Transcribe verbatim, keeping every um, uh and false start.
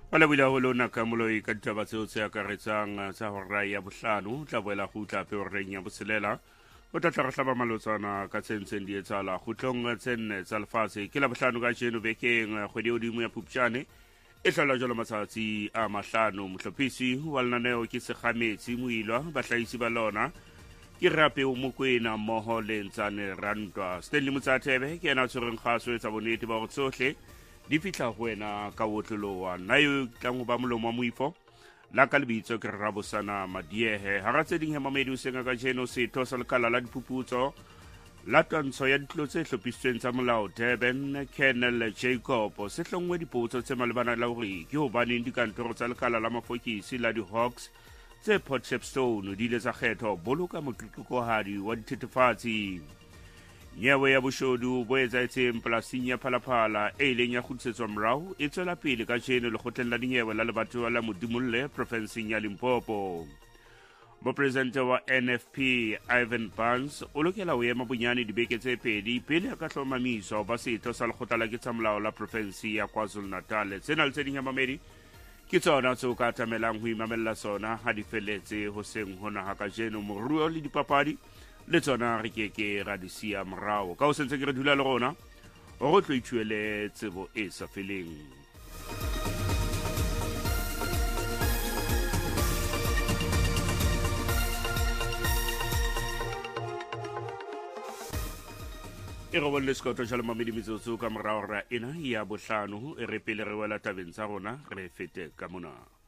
Wala bila holo na kamuloi ka ditaba tseo tse akaretsang sa hora ya bohlano tla boela go tla pe oreng ya boselela o tla tla hlaba malotsana ka tsentseng di etsala khutlong tsenne tsa lefatshe ke la bohlano ka jeno bekeng kgwedi odimo ya Phupjane e hlola jalo matsatsi a mahlano mohlophisi wa lenaneo ke sekgametsi moilwa bahlahisi ba lona ke rape o mokwena mmoho le ntsane rantwa Stanley Motsathebe ke ena tshwereng kgaso etsa bonnete ba go tsohle di fitla go wena ka wotlolowa nna yo tlang go ba molomo wa moifo la ka lebitso ke Rabosana Madiehe ha ra tse ding hemamedi o senga ka jeno setho sa lekala la diphuputso la twantsho ya ditlo tse hlophisitsweng tsa molao Durban Kennel Jacob se hlongwe dipotso tse malebana la hore ke hobaneng dikantoro tsa lekala la mafokisi la di-Hawks tse Port Shepstone di ile tsa kgetho boloka motlotlokohadi wa dithethefatsi nyewe ya boshodu bo etsaetseng polasing ya Phalaphala e ileng ya kgutlisetswa morao e tswela pele ka jeno lekgotleng la dinyewe la lebatowa la Modimolle profenseng ya Limpopo. Mopresidente wa N F P Ivan Barnes o lokela ho ema bonyane dibeke tse pedi pele a ka hlomamisa ba setho sa lekgotla la ketsamolao la profensi ya KwaZulu-Natal. Tsena le tse ding mamedi ke tsona tseo ka atamelang ho imamella sona ha di feletse ho seng hona ha ka jeno moruo le dipapadi le tsona re ke ke ra di sia morao ka o sentse ke re dula le rona o go tlo ithuele tsebo e sa feleng. e go bolle sekoto jalo mamedi metsotso ka morao ra ena ya bohlano e re pele re wela tabeng tsa rona re fete ka mona.